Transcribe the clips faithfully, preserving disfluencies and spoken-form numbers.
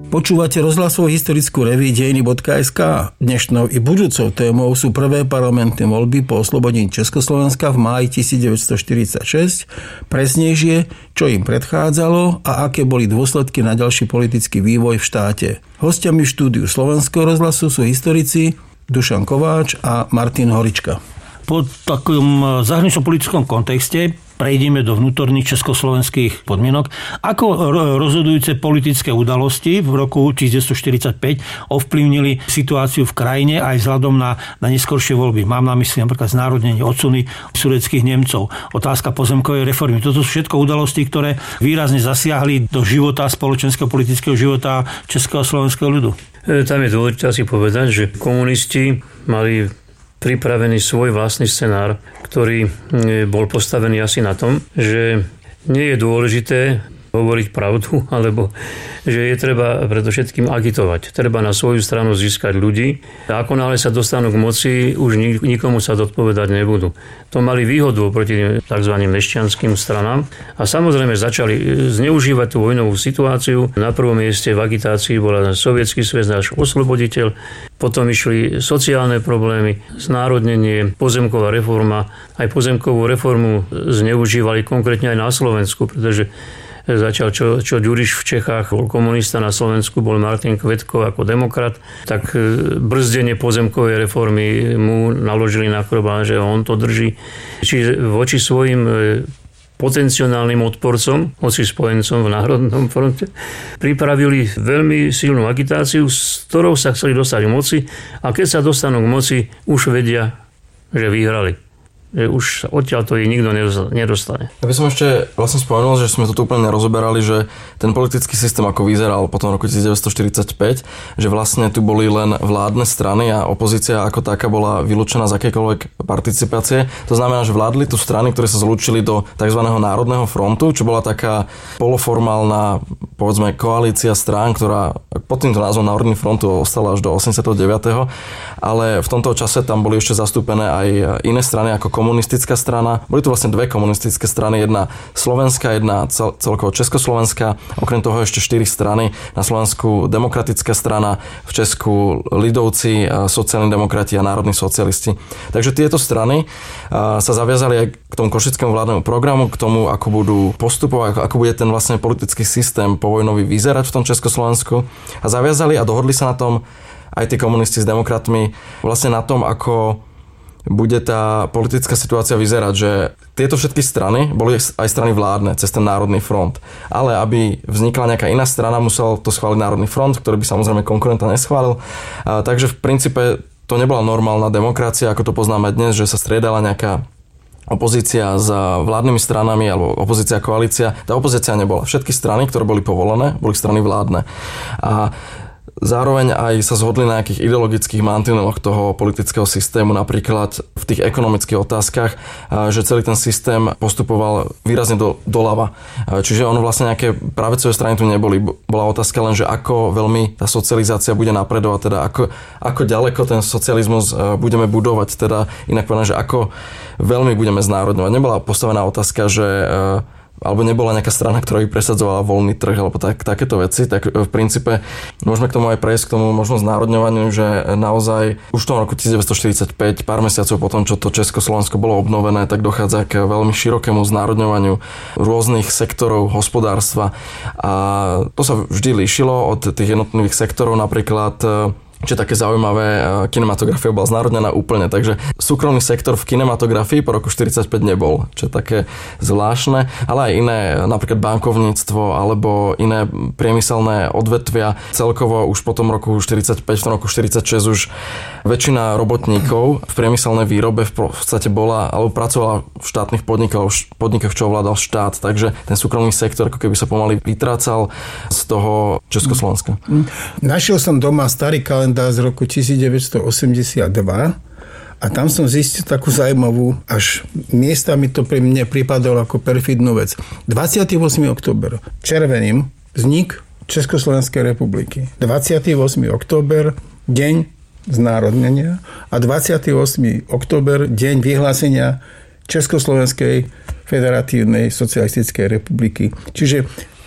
Počúvate rozhlasovú historickú reví dejiny bodka es ká. Dnešnou i budúcou témou sú prvé parlamentné voľby po oslobodení Československa v máji devätnásťstoštyridsaťšesť, presnejšie, čo im predchádzalo a aké boli dôsledky na ďalší politický vývoj v štáte. Hostiami v štúdiu Slovenského rozhlasu sú historici Dušan Kováč a Martin Horička. Po takom zahraničnom politickom kontexte prejdeme do vnútorných československých podmienok. Ako rozhodujúce politické udalosti v roku devätnásťstoštyridsaťpäť ovplyvnili situáciu v krajine aj vzhľadom na, na neskoršie voľby. Mám na mysli napríklad znárodnenie, odsuny sudeckých Nemcov, otázka pozemkovej reformy. Toto sú všetko udalosti, ktoré výrazne zasiahli do života, spoločenského politického života českého a slovenského ľudu. Tam je dôležité si povedať, že komunisti mali pripravený svoj vlastný scenár, ktorý bol postavený asi na tom, že nie je dôležité hovoriť pravdu, alebo že je treba predovšetkým agitovať. Treba na svoju stranu získať ľudí a ako náhle sa dostanú k moci, už nikomu sa zodpovedať nebudú. To mali výhodu proti tzv. Mešťanským stranám a samozrejme začali zneužívať tú vojnovú situáciu. Na prvom mieste v agitácii bola Sovietsky zväz, náš osloboditeľ, potom išli sociálne problémy, znárodnenie, pozemková reforma. Aj pozemkovú reformu zneužívali konkrétne aj na Slovensku, pretože Začal, čo, čo Ďuriš v Čechách bol komunista, na Slovensku bol Martin Kvetko ako demokrat, tak brzdenie pozemkovej reformy mu naložili na chrbát, že on to drží. Čiže voči svojim potenciálnym odporcom, voči spojencom v Národnom fronte, pripravili veľmi silnú agitáciu, s ktorou sa chceli dostať k moci a keď sa dostanú k moci, už vedia, že vyhrali. Že už odtiaľ to ich nikto nedostane. Ja by som ešte vlastne spomenul, že sme to tu úplne nerozoberali, že ten politický systém ako vyzeral potom roku devätnásťstoštyridsaťpäť, že vlastne tu boli len vládne strany a opozícia ako taká bola vylúčená z akejkoľvek participácie. To znamená, že vládli tu strany, ktoré sa zlúčili do tzv. Národného frontu, čo bola taká poloformálna, povedzme, koalícia strán, ktorá pod týmto názvom Národný front ostala až do osemdesiatdeväť. Ale v tomto čase tam boli ešte zastúpené aj iné strany ako komunistická strana. Boli tu vlastne dve komunistické strany, jedna slovenská, jedna cel, celkovo československá, okrem toho ešte štyri strany. Na Slovensku demokratická strana, v Česku ľudovci, sociálni demokrati a národní socialisti. Takže tieto strany sa zaviazali aj k tomu košickému vládnemu programu, k tomu, ako budú postupovať, ako bude ten vlastne politický systém povojnový vyzerať v tom Československu. A zaviazali a dohodli sa na tom aj tí komunisti s demokratmi vlastne na tom, ako bude tá politická situácia vyzerať, že tieto všetky strany boli aj strany vládne cez ten Národný front. Ale aby vznikla nejaká iná strana, musel to schváliť Národný front, ktorý by samozrejme konkurenta neschválil. A takže v princípe to nebola normálna demokracia, ako to poznáme dnes, že sa striedala nejaká opozícia s vládnymi stranami alebo opozícia koalícia. Tá opozícia nebola. Všetky strany, ktoré boli povolené, boli strany vládne. A zároveň aj sa zhodli na nejakých ideologických mantineloch toho politického systému, napríklad v tých ekonomických otázkach, že celý ten systém postupoval výrazne do, doľava. Čiže ono vlastne nejaké pravicové strany tu neboli. Bola otázka len, že ako veľmi tá socializácia bude napredovať, teda ako, ako ďaleko ten socializmus budeme budovať, teda inak povedané, že ako veľmi budeme znárodňovať. Nebola postavená otázka, že alebo nebola nejaká strana, ktorá by presadzovala voľný trh, alebo tak, takéto veci, tak v princípe môžeme k tomu aj prejsť, k tomu možno znárodňovaniu, že naozaj už v tom roku devätnásťstoštyridsaťpäť, pár mesiacov potom, čo to Československo bolo obnovené, tak dochádza k veľmi širokému znárodňovaniu rôznych sektorov hospodárstva a to sa vždy líšilo od tých jednotlivých sektorov, napríklad čo je také zaujímavé, kinematografia bola znárodnená úplne, takže súkromný sektor v kinematografii po roku štyridsaťpäť nebol, čo je také zvláštne, ale aj iné, napríklad bankovníctvo alebo iné priemyselné odvetvia. Celkovo už po tom roku štyridsaťpäť, v tom roku štyridsaťšesť už väčšina robotníkov v priemyselnej výrobe v podstate bola, alebo pracovala v štátnych podnikoch, podnikoch, čo ovládal štát, takže ten súkromný sektor ako keby sa pomaly vytrácal z toho Československa. Našiel som doma starý kalendár z roku devätnásťstoosemdesiatdva a tam som zistil takú zaujímavú, až miestami to pre mňa pripadalo ako perfidnú vec. dvadsiateho ôsmeho október, červeným, vznik Československej republiky. dvadsiateho ôsmeho október, deň znárodnenia a dvadsiateho ôsmeho október, deň vyhlásenia Československej federatívnej socialistickej republiky. Čiže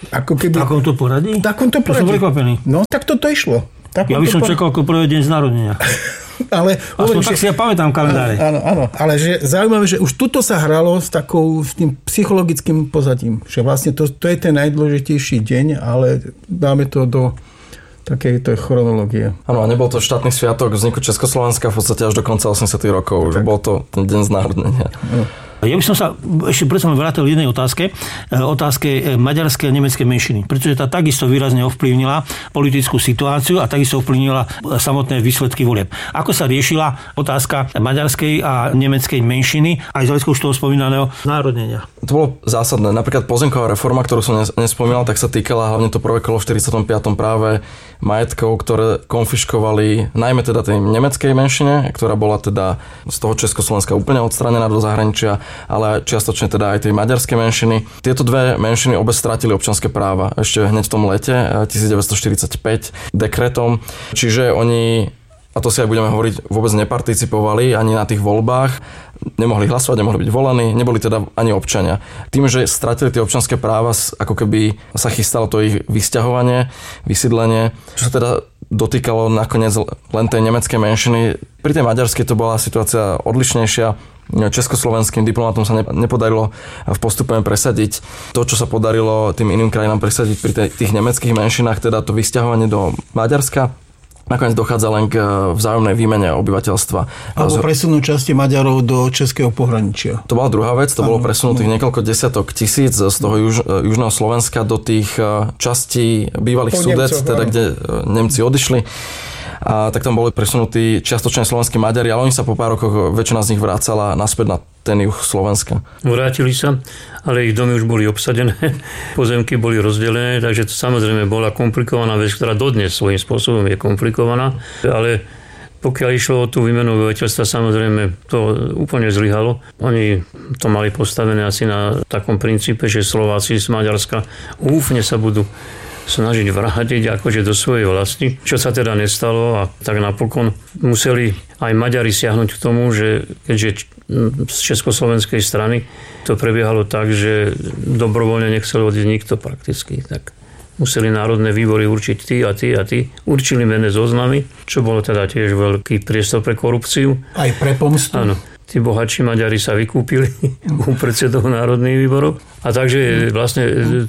Ako keby... V takomto poradí? V takomto poradí. To som prekvapený. No, tak toto išlo. Ja by som čakal ako prvý deň z narodenia. Ale hovorím, tak si ja pamätám kalendáre. Áno, áno, ale že zaujímavé, že už tuto sa hralo s takou s tým psychologickým pozadím, že vlastne to, to je ten najdôležitejší deň, ale dáme to do takejto chronológie. Áno, a nebol to štátny sviatok vzniku Československa v podstate až do konca osemdesiatych rokov, že bol to ten deň znárodnenia. Ja by som sa ešte predsa vrátil jednej otázke. Otázke maďarskej a nemeckej menšiny. Pretože tá takisto výrazne ovplyvnila politickú situáciu a takisto ovplyvnila samotné výsledky volieb. Ako sa riešila otázka maďarskej a nemeckej menšiny aj z hľadiska už toho spomínaného národnenia? To bolo zásadné. Napríklad pozemková reforma, ktorú som nespomínal, tak sa týkala hlavne to prvé kolo v štyridsiatom piatom práve majetkov, ktoré konfiškovali najmä teda tej nemeckej menšine, ktorá bola teda z toho Československa úplne odstranená do zahraničia, ale čiastočne teda aj tej maďarskej menšiny. Tieto dve menšiny obe stratili občianske práva ešte hneď v tom lete devätnásťstoštyridsaťpäť dekretom. Čiže oni, a to si aj budeme hovoriť, vôbec neparticipovali ani na tých voľbách, nemohli hlasovať, nemohli byť volení, neboli teda ani občania. Tým, že stratili tie občianske práva, ako keby sa chystalo to ich vysťahovanie, vysídlenie, čo sa teda dotýkalo nakoniec len tej nemeckej menšiny. Pri tej maďarskej to bola situácia odlišnejšia. Československým diplomatom sa nepodarilo v postupe presadiť to, čo sa podarilo tým iným krajinám presadiť pri tých nemeckých menšinách, teda to vysťahovanie do Maďarska. Nakoniec dochádza len k vzájomnej výmene obyvateľstva. Alebo presunú časti Maďarov do českého pohraničia. To bola druhá vec, to ano, bolo presunutých no. niekoľko desiatok tisíc z toho juž, južného Slovenska do tých častí bývalých Sudets, teda kde Nemci odišli. A tak tam boli presunutí čiastočne slovenskí Maďari, ale oni sa po pár rokoch, väčšina z nich vrácala naspäť na ten juh Slovenska. Vrátili sa, ale ich domy už boli obsadené, pozemky boli rozdelené, takže to samozrejme bola komplikovaná vec, ktorá dodnes svojím spôsobom je komplikovaná, ale pokiaľ išlo o tú výmenu obyvateľstva, samozrejme to úplne zlyhalo. Oni to mali postavené asi na takom princípe, že Slováci z Maďarska úfne sa budú snažiť vrátiť akože do svojej vlasti, čo sa teda nestalo a tak napokon museli aj Maďari siahnuť k tomu, že keďže z československej strany to prebiehalo tak, že dobrovoľne nechcel odísť nikto prakticky, tak museli národné výbory určiť tí a tí a tí. Určili mené zoznamy, čo bolo teda tiež veľký priestor pre korupciu. Aj pre pomstu. Áno. Tí bohatší Maďari sa vykúpili u predsedov národných výborov. A takže vlastne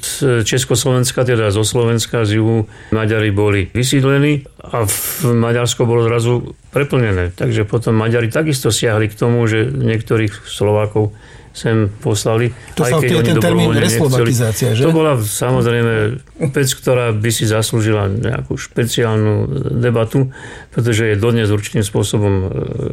z Československa, teda zo Slovenska, z juhu Maďari boli vysídlení a v Maďarsko bolo zrazu preplnené. Takže potom Maďari takisto siahli k tomu, že niektorých Slovákov sem poslali. To sa je ten termín reslovakizácia, že? To bola samozrejme vec, ktorá by si zaslúžila nejakú špeciálnu debatu, pretože je dodnes určitým spôsobom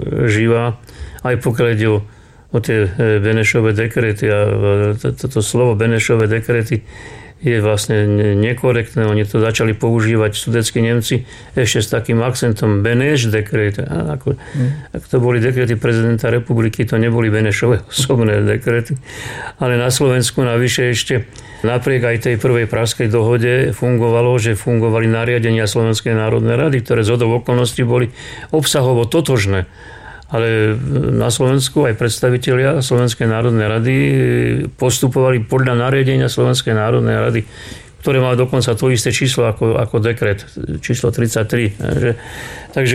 živá. Aj pokiaľ ide o, o tie Benešové dekrety a toto slovo Benešové dekrety je vlastne nekorektné. Oni to začali používať sudetskí Nemci ešte s takým akcentom Beneš dekret. Ako, mm. ak to boli dekrety prezidenta republiky, to neboli Benešové osobné dekrety. Ale na Slovensku navyše ešte napriek aj tej prvej pražskej dohode fungovalo, že fungovali nariadenia Slovenskej národnej rady, ktoré zhodou okolností boli obsahovo totožné. Ale na Slovensku aj predstavitelia Slovenskej národnej rady postupovali podľa nariadenia Slovenskej národnej rady, ktoré má dokonca to isté číslo ako, ako dekret, číslo tridsaťtri. Takže, takže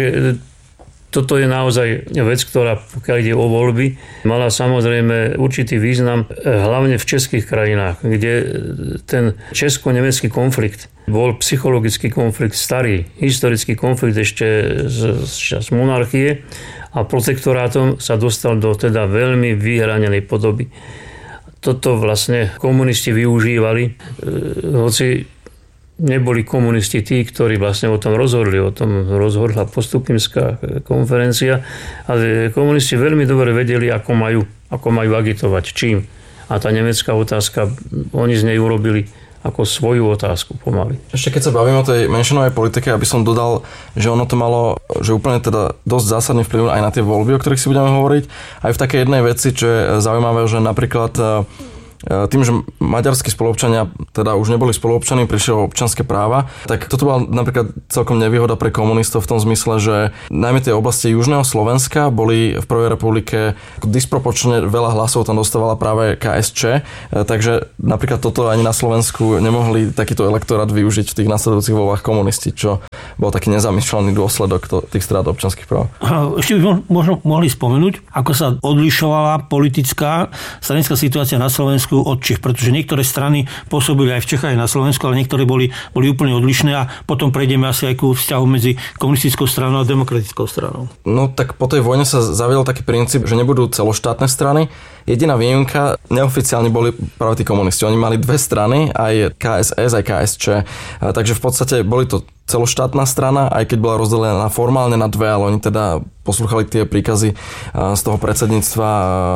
toto je naozaj vec, ktorá, pokiaľ ide o voľby, mala samozrejme určitý význam, hlavne v českých krajinách, kde ten česko-nemecký konflikt bol psychologický konflikt, starý, historický konflikt ešte z, z čas monarchie, a protektorátom sa dostal do teda veľmi vyhranenej podoby. Toto vlastne komunisti využívali, hoci neboli komunisti tí, ktorí vlastne o tom rozhodli, o tom rozhodla Postupimská konferencia, ale komunisti veľmi dobre vedeli, ako majú, ako majú agitovať, čím. A tá nemecká otázka, oni z nej urobili ako svoju otázku pomaly. Ešte keď sa bavíme o tej menšinovej politike, aby som dodal, že ono to malo, že úplne teda dosť zásadný vplyv aj na tie voľby, o ktorých si budeme hovoriť. Aj v takej jednej veci, čo je zaujímavé, že napríklad tým, že maďarskí spoluobčania teda už neboli spoluobčaní, prišli o občianske práva, tak toto bola napríklad celkom nevýhoda pre komunistov v tom zmysle, že najmä tie oblasti južného Slovenska boli v prvej republike disproporčne veľa hlasov tam dostávala práve ká es čé, takže napríklad toto ani na Slovensku nemohli takýto elektorát využiť v tých nasledujúcich voľbách komunisti, čo bol taký nezamýšľaný dôsledok tých strát občianskych práv. Ešte by možno mohli spomenúť, ako sa odlišovala politická stranická situácia na Slovensku od Čech, pretože niektoré strany pôsobili aj v Čechách, aj na Slovensku, ale niektoré boli, boli úplne odlišné a potom prejdeme asi aj ku vzťahu medzi komunistickou stranou a demokratickou stranou. No tak po tej vojne sa zaviedol taký princíp, že nebudú celoštátne strany. Jediná výnimka, neoficiálne boli práve tí komunisti. Oni mali dve strany, aj ká es es, aj ká es čé. Takže v podstate boli to celoštátna strana, aj keď bola rozdelená formálne na dve, ale oni teda poslúchali tie príkazy z toho predsedníctva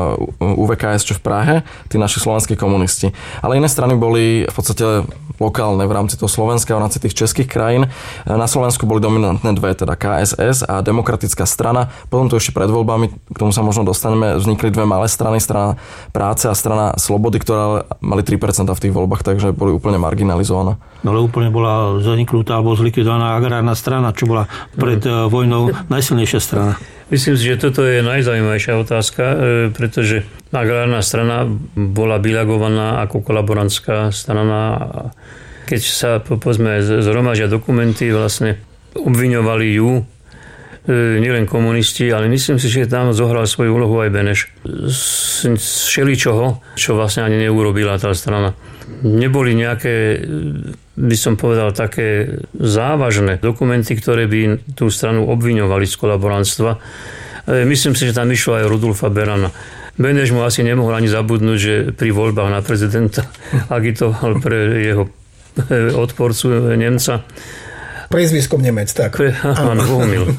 ú vé ká es čé v Prahe, tí naši slovenskí komunisti. Ale iné strany boli v podstate lokálne v rámci toho Slovenska, v rámci tých českých krajín. Na Slovensku boli dominantné dve, teda ká es es a Demokratická strana. Potom tu ešte pred voľbami, k tomu sa možno dostaneme, vznikli dve malé strany, strana Práce a strana Slobody, ktoré mali tri percentá v tých voľbách, takže boli úplne marginalizované. No ale úplne bola zaniknutá alebo zlikvidovaná agrárna strana, čo bola pred mm. vojnou najsilnejšia strana. Myslím si, že toto je najzaujímavejšia otázka, pretože agrárna strana bola bilagovaná ako kolaborantská strana. Keď sa, povedzme, zhromažia dokumenty, vlastne obviňovali ju nielen komunisti, ale myslím si, že tam zohral svoju úlohu aj Beneš. Z všeličoho, čo vlastne ani neurobila tá strana. Neboli nejaké, by som povedal, také závažné dokumenty, ktoré by tú stranu obviňovali z kolaborantstva. Myslím si, že tam išlo aj Rudolfa Berana. Beneš mu asi nemohol ani zabudnúť, že pri voľbách na prezidenta agitoval pre jeho odporcu Nemca. Priezviskom Nemec, tak. Pre, áno, Bohumil.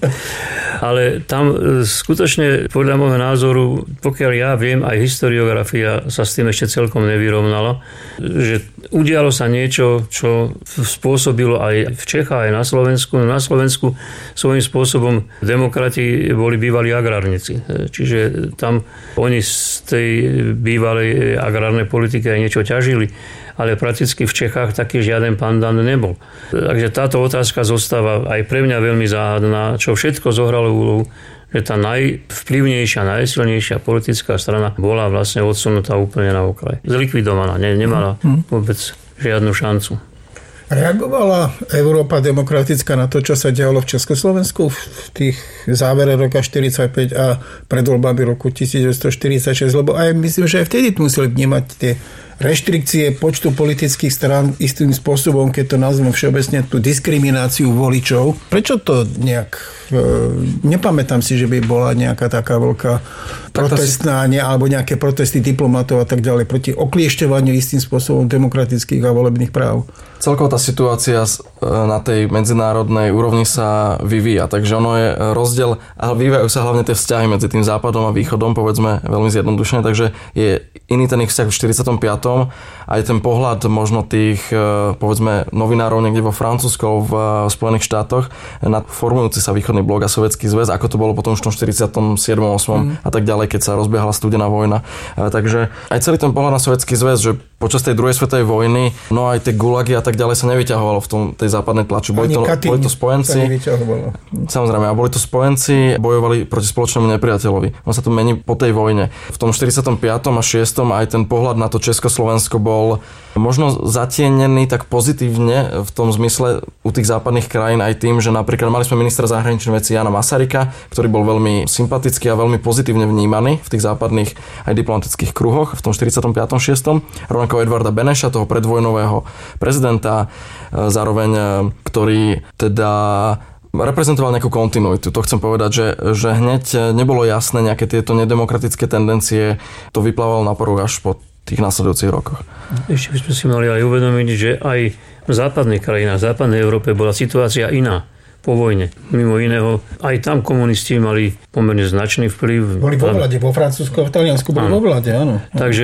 Ale tam skutočne, podľa môjho názoru, pokiaľ ja viem, aj historiografia sa s tým ešte celkom nevyrovnala, že udialo sa niečo, čo spôsobilo aj v Čechách, aj na Slovensku. Na Slovensku svojím spôsobom demokrati boli bývalí agrárnici. Čiže tam oni z tej bývalej agrárnej politiky aj niečo ťažili, ale prakticky v Čechách taký žiaden pandant nebol. Takže táto otázka zostáva aj pre mňa veľmi záhadná, čo všetko zohralo úlohu, že tá najvplyvnejšia, najsilnejšia politická strana bola vlastne odsunutá úplne na okraj. Zlikvidovaná, ne, nemala vôbec žiadnu šancu. Reagovala Európa demokratická na to, čo sa dialo v Československu v tých závere roka štyridsaťpäť a pred voľbami roku devätnásťstoštyridsaťšesť, lebo aj myslím, že aj vtedy museli vnímať tie reštrikcie počtu politických strán istým spôsobom, keď to nazvem všeobecne, tú diskrimináciu voličov. Prečo to nejak... Nepamätám si, že by bola nejaká taká veľká protestná, ne, alebo nejaké protesty diplomatov a tak ďalej proti okliešťovaniu istým spôsobom demokratických a volebných práv. Celkovo tá situácia na tej medzinárodnej úrovni sa vyvíja, takže ono je rozdiel, ale vyvíjajú sa hlavne tie vzťahy medzi tým západom a východom, povedzme veľmi zjednodušene, takže je iný ten ich vzťah v štyridsiatom piatom aj ten pohľad možno tých, povedzme, novinárov niekde vo Francúzsku, v Spojených štátoch na formujúci sa východný blok a Sovietský zväz, ako to bolo potom už v tom štyridsiatom siedmom ôsmom mm. a tak ďalej, keď sa rozbiehala studená vojna. Takže aj celý ten pohľad na Sovietský zväz, že počas tej druhej svetovej vojny, no aj tie gulagy a tak ďalej sa nevyťahovalo v tom, tej západnej tlači. Boli to, boli to spojenci. Samozrejme, a boli to spojenci, bojovali proti spoločnému nepriateľovi. On sa to mení po tej vojne. V tom štyridsiatom piatom a šiestom aj ten pohľad na to Československo bol možno zatienený tak pozitívne v tom zmysle u tých západných krajín aj tým, že napríklad mali sme ministra zahraničných vecí Jana Masaryka, ktorý bol veľmi sympatický a veľmi pozitívne vnímaný v tých západných aj diplomatických kruhoch v tom štyridsiatom piatom šiestom Rovnako Edvarda Beneša, toho predvojnového prezidenta, zároveň ktorý teda reprezentoval nejakú kontinuitu. To chcem povedať, že, že hneď nebolo jasné nejaké tieto nedemokratické tendencie. To vyplávalo na poruch až po tých nasledujúcich rokoch. Ešte by sme si mali aj uvedomiť, že aj v západných krajinách, v západnej Európe bola situácia iná. po vojne. Mimo iného, aj tam komunisti mali pomerne značný vplyv. Boli vo vláde, vo Francúzsku a v Taliansku boli vo vláde, áno. Takže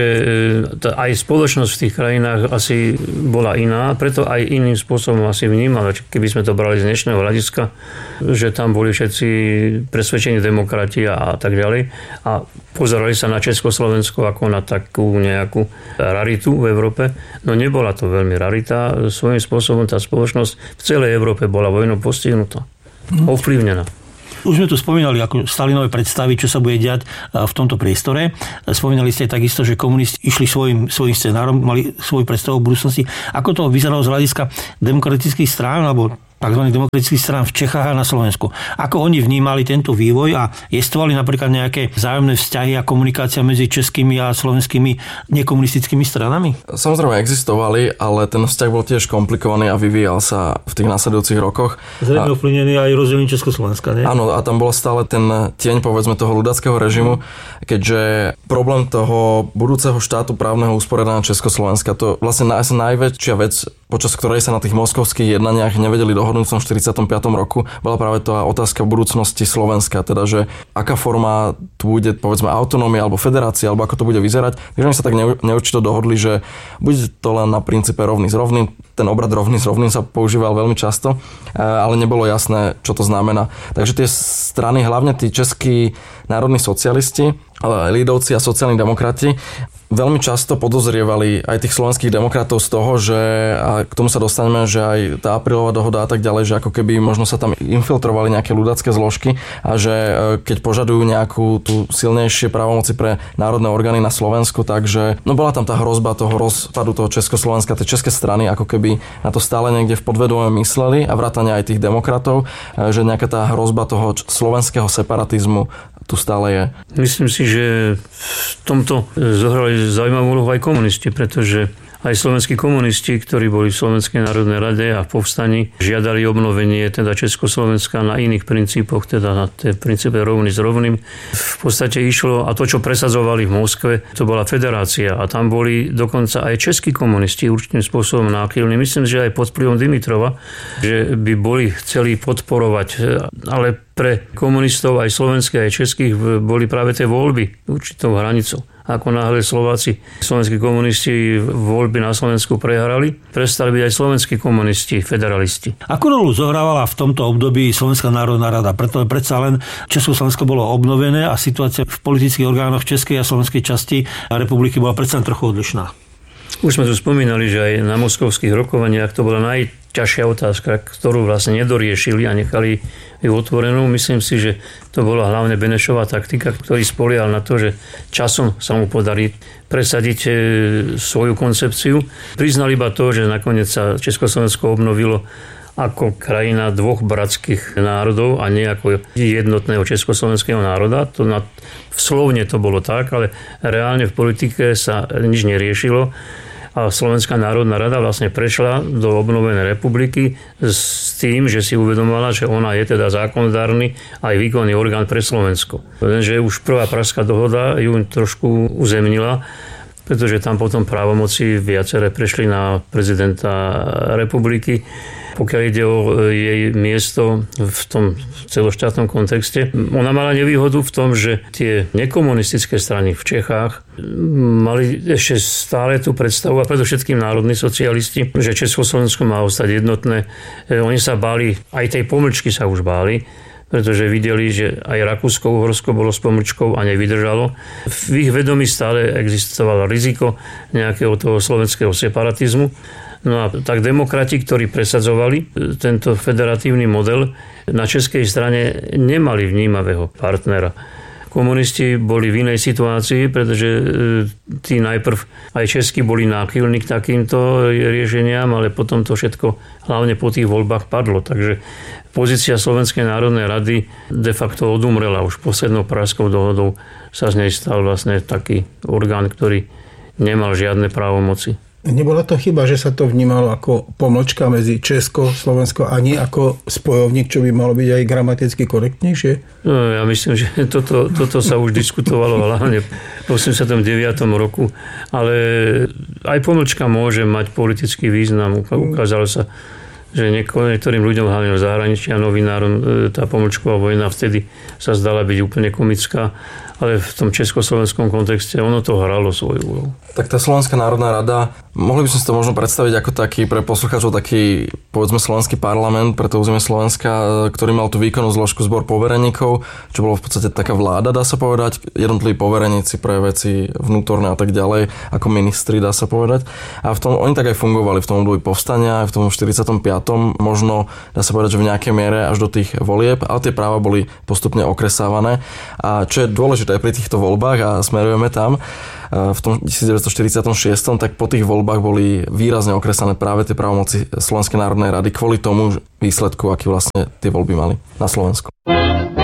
aj spoločnosť v tých krajinách asi bola iná, preto aj iným spôsobom asi vnímala, keby sme to brali z dnešného hľadiska, že tam boli všetci presvedčení demokrati a tak ďalej. A pozerali sa na Československo ako na takú nejakú raritu v Európe. No nebola to veľmi rarita. Svojím spôsobom tá spoločnosť v celej Európe bola vojnou postihnutá. Ovplyvnená. Už sme tu spomínali ako Stalinové predstavy, čo sa bude diať v tomto priestore. Spomínali ste takisto, že komunisti išli svojim, svojim scenárom, mali svoju predstavu v budúcnosti. Ako to vyzeralo z hľadiska demokratických strán alebo tzv. Demokratických strán v Čechách a na Slovensku? Ako oni vnímali tento vývoj a jestvovali napríklad nejaké vzájomné vzťahy a komunikácia medzi českými a slovenskými nekomunistickými stranami? Samozrejme existovali, ale ten vzťah bol tiež komplikovaný a vyvíjal sa v tých následujúcich rokoch. Zrejme ovplyvnený aj rozdelenie Československa, nie? Áno, a tam bola stále ten tieň, povedzme, toho ľudáckeho režimu, keďže problém toho budúceho štátu právneho usporiadania Československa, to vlastne asi najväčšia vec, počas ktorej sa na tých moskovských jednaniach nevedeli dohodnúť v tom štyridsiatom piatom roku, bola práve tá otázka budúcnosti Slovenska, teda že aká forma tu bude, povedzme, autonómia alebo federácia, alebo ako to bude vyzerať. Takže oni sa tak neurčito dohodli, že bude to len na princípe rovný s rovným. Ten obrad rovný s rovným sa používal veľmi často, ale nebolo jasné, čo to znamená. Takže tie strany, hlavne tí českí národní socialisti, lidovci a sociálni demokrati, veľmi často podozrievali aj tých slovenských demokratov z toho, že, a k tomu sa dostaneme, že aj tá aprílová dohoda a tak ďalej, že ako keby možno sa tam infiltrovali nejaké ľudácké zložky a že keď požadujú nejakú tú silnejšie právomoci pre národné orgány na Slovensku, takže no bola tam tá hrozba toho rozpadu toho Československa, tie české strany ako keby na to stále niekde v podvedome mysleli a vrátane aj tých demokratov, že nejaká tá hrozba toho slovenského separatizmu tu stále je. Myslím si, že v tomto zohrali zaujímavú úlohu aj komunisti, pretože aj slovenskí komunisti, ktorí boli v Slovenskej národnej rade a v povstaní, žiadali obnovenie teda Československa na iných princípoch, teda na té princípe rovný s rovným. V podstate išlo, a to, čo presadzovali v Moskve, to bola federácia a tam boli dokonca aj českí komunisti určitým spôsobom náchylní. Myslím, že aj pod vplyvom Dimitrova, že by boli chceli podporovať, ale pre komunistov aj slovenských, aj českých boli práve tie voľby určitou hranicou. Ako náhle Slováci, slovenskí komunisti voľby na Slovensku prehrali, prestali byť aj slovenskí komunisti, federalisti. Akú rolu zohrávala v tomto období Slovenská národná rada? Preto predsa len Československo bolo obnovené a situácia v politických orgánoch českej a slovenskej časti republiky bola predsa trochu odlišná. Už sme tu spomínali, že aj na moskovských rokovaniach to bola najťažšia otázka, ktorú vlastne nedoriešili a nechali ju otvorenú. Myslím si, že to bola hlavne Benešová taktika, ktorý spoliehal na to, že časom sa mu podarí presadiť svoju koncepciu. Priznal iba to, že nakoniec sa Československo obnovilo ako krajina dvoch bratských národov a nie ako jednotného československého národa. To na, slovne to bolo tak, ale reálne v politike sa nič neriešilo. A Slovenská národná rada vlastne prešla do obnovenej republiky s tým, že si uvedomovala, že ona je teda zákonodárny aj výkonný orgán pre Slovensko. Lenže už prvá Pražská dohoda ju trošku uzemnila, pretože tam potom právomoci viaceré prešli na prezidenta republiky. Pokiaľ ide o jej miesto v tom celoštátnom kontexte. Ona mala nevýhodu v tom, že tie nekomunistické strany v Čechách mali ešte stále tú predstavu, a predovšetkým národní socialisti, že Československo má ostať jednotné. Oni sa báli, aj tej pomlčky sa už báli, pretože videli, že aj Rakúsko-Uhorsko bolo s pomlčkou a nevydržalo. V ich vedomí stále existovalo riziko nejakého toho slovenského separatizmu. No a tak demokrati, ktorí presadzovali tento federatívny model, na českej strane nemali vnímavého partnera. Komunisti boli v inej situácii, pretože tí najprv aj českí boli náchylní k takýmto riešeniam, ale potom to všetko hlavne po tých voľbách padlo. Takže pozícia Slovenskej národnej rady de facto odumrela. Už poslednou Pražskou dohodou sa z nej stal vlastne taký orgán, ktorý nemal žiadne právomoci. Nebola to chyba, že sa to vnímalo ako pomlčka medzi Česko, Slovensko a nie ako spojovník, čo by malo byť aj gramaticky korektnejšie? No, ja myslím, že toto, toto sa už diskutovalo hlavne v osemdesiatom deviatom roku, ale aj pomlčka môže mať politický význam. Ukázalo sa že niektorým ľuďom, hlavne v zahraničí a novinárom, tá pomlčková vojna vtedy sa zdala byť úplne komická, ale v tom československom kontexte ono to hralo svoju úlohu. Tak tá Slovenská národná rada, mohli by sme si to možno predstaviť ako taký pre poslucháčov taký, povedzme, slovenský parlament pre to územie Slovenska, ktorý mal tú výkonnú zložku zbor povereníkov, čo bolo v podstate taká vláda, dá sa povedať, jednotliví povereníci pre veci vnútorné a tak ďalej, ako ministri, dá sa povedať. A v tom, oni tak aj fungovali v tom období povstania, aj v tom štyridsiatom piatom možno, dá sa povedať, že v nejakej miere až do tých volieb, ale tie práva boli postupne okresávané. A čo je dôležité aj pri týchto voľbách, a smerujeme tam, v tom devätnásťstoštyridsiatom šiestom tak po tých voľbách boli výrazne okresané práve tie právomoci Slovenskej národnej rady kvôli tomu výsledku, aký vlastne tie voľby mali na Slovensku.